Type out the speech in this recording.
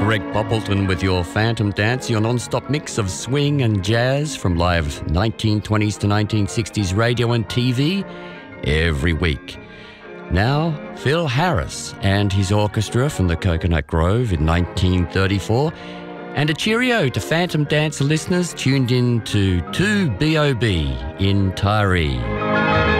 Greg Poppleton with your Phantom Dance, your non-stop mix of swing and jazz from live 1920s to 1960s radio and TV every week. Now, Phil Harris and his orchestra from the Coconut Grove in 1934, and a cheerio to Phantom Dance listeners tuned in to 2BOB in Tyree.